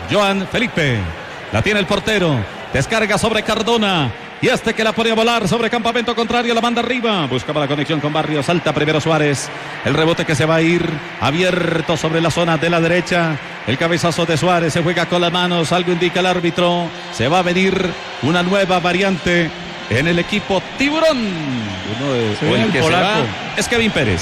Joan Felipe. La tiene el portero. Descarga sobre Cardona. Y que la pone a volar sobre campamento contrario, la manda arriba. Buscaba la conexión con Barrios. Salta primero Suárez. El rebote que se va a ir abierto sobre la zona de la derecha. El cabezazo de Suárez se juega con las manos. Algo indica el árbitro. Se va a venir una nueva variante en el equipo Tiburón. El que se va es Kevin Pérez.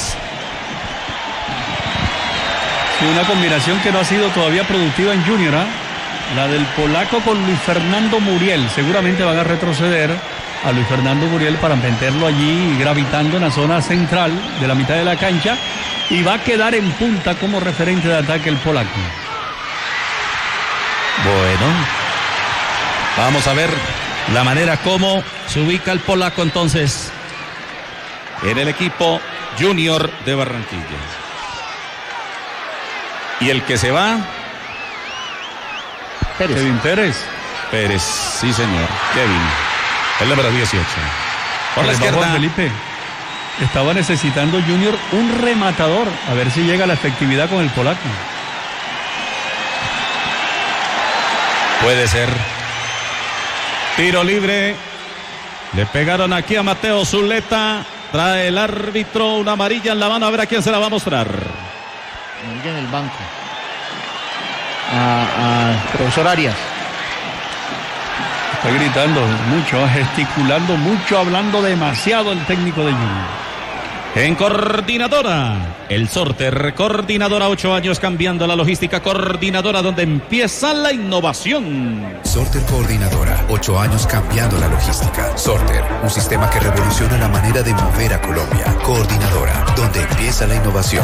Sí, una combinación que no ha sido todavía productiva en Junior, ¿eh? La del polaco con Luis Fernando Muriel. Seguramente van a retroceder a Luis Fernando Muriel para meterlo allí gravitando en la zona central de la mitad de la cancha. Y va a quedar en punta como referente de ataque el polaco. Bueno, vamos a ver la manera como se ubica el polaco entonces en el equipo Junior de Barranquilla. Y el que se va... Kevin Pérez. Pérez, sí señor, Kevin, el número 18. Por la izquierda. Felipe, estaba necesitando Junior un rematador, a ver si llega la efectividad con el polaco. Puede ser. Tiro libre. Le pegaron aquí a Mateo Zuleta. Trae el árbitro una amarilla en la mano, a ver a quién se la va a mostrar. En el banco. A profesor Arias. Está gritando mucho, gesticulando mucho, hablando demasiado el técnico de Junior. En Coordinadora, el Sorter, Coordinadora, 8 años cambiando la logística, Coordinadora donde empieza la innovación. Sorter Coordinadora, 8 años cambiando la logística. Sorter, un sistema que revoluciona la manera de mover a Colombia. Coordinadora, donde empieza la innovación.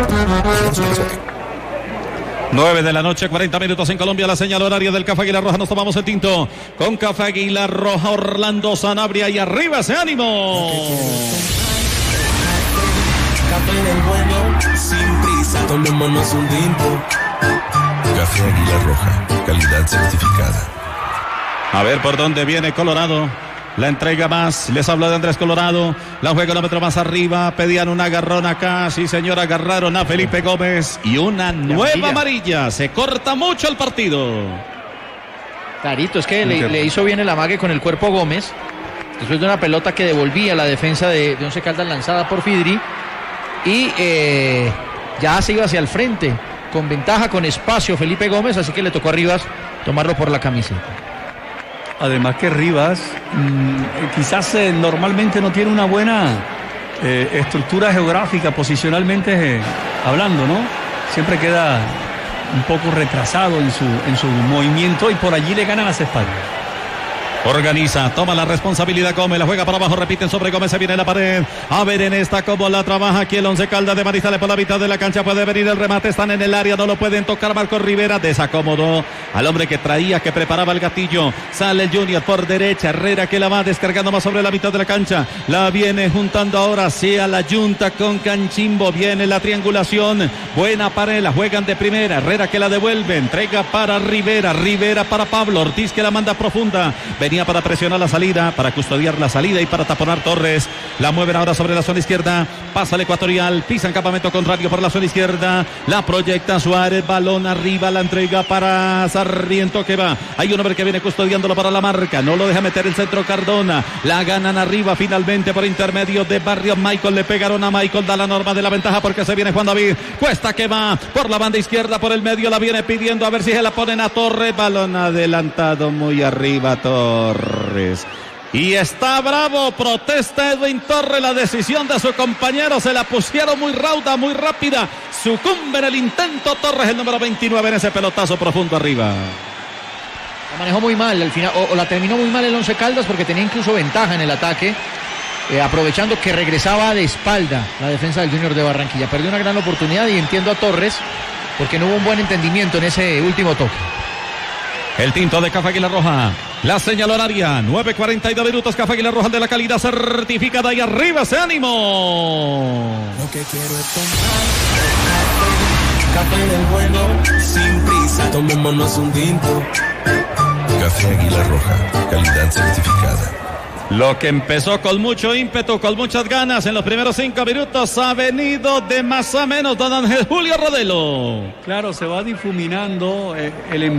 9 de la noche, 40 minutos en Colombia, la señal horaria del Café Águila Roja. Nos tomamos el tinto con Café Águila Roja, Orlando Sanabria y arriba ese ánimo. Café del bueno, sin prisa, tomémonos un tinto. Café Águila Roja, calidad certificada. A ver por dónde viene Colorado. La entrega más, les habla de Andrés Colorado. La juega un metro más arriba. Pedían un agarrón acá. Sí, señor, agarraron a Felipe Gómez. Y una nueva amarilla. Se corta mucho el partido. Clarito, es que le hizo bien el amague con el cuerpo Gómez. Después de una pelota que devolvía la defensa de Once Caldas lanzada por Fidri. Y ya se iba hacia el frente. Con ventaja, con espacio Felipe Gómez. Así que le tocó a Rivas tomarlo por la camiseta. Además que Rivas quizás normalmente no tiene una buena estructura geográfica, posicionalmente hablando, ¿no? Siempre queda un poco retrasado en su movimiento y por allí le ganan las espaldas. Organiza, toma la responsabilidad Gómez, la juega para abajo, repiten sobre Gómez, se viene la pared. A ver en esta cómo la trabaja aquí el Once Caldas de Manizales por la mitad de la cancha, puede venir el remate, están en el área, no lo pueden tocar. Marcos Rivera desacomodó al hombre que traía, que preparaba el gatillo. Sale el Junior por derecha, Herrera que la va descargando más sobre la mitad de la cancha, la viene juntando ahora sí a la Junta con Canchimbo, viene la triangulación, buena pared, la juegan de primera, Herrera que la devuelve, entrega para Rivera, Rivera para Pablo Ortiz que la manda profunda. Venía para presionar la salida, para custodiar la salida y para taponar Torres. La mueven ahora sobre la zona izquierda. Pasa el ecuatorial, pisa en campamento contrario por la zona izquierda. La proyecta Suárez, balón arriba, la entrega para Sarmiento que va. Hay un hombre que viene custodiándolo para la marca. No lo deja meter el centro Cardona. La ganan arriba finalmente por intermedio de Barrios. Michael, le pegaron a Michael, da la norma de la ventaja porque se viene Juan David. Cuesta que va por la banda izquierda, por el medio, la viene pidiendo a ver si se la ponen a Torres. Balón adelantado muy arriba Torres. Y está bravo, protesta Edwin Torres, la decisión de su compañero, se la pusieron muy rauda, muy rápida, sucumbe en el intento Torres, el número 29 en ese pelotazo profundo arriba. La manejó muy mal al final, o la terminó muy mal el Once Caldas porque tenía incluso ventaja en el ataque, aprovechando que regresaba de espalda la defensa del Junior de Barranquilla. Perdió una gran oportunidad y entiendo a Torres porque no hubo un buen entendimiento en ese último toque. El tinto de Café Águila Roja, la señal horaria, 9:42 minutos, Café Águila Roja de la calidad certificada y arriba ese ánimo. Lo que quiero es tomar café del bueno, sin prisa, tomémonos un tinto. Café Águila Roja, calidad certificada. Lo que empezó con mucho ímpetu, con muchas ganas, en los primeros 5 minutos ha venido de más a menos don Ángel Julio Rodelo. Claro, se va difuminando el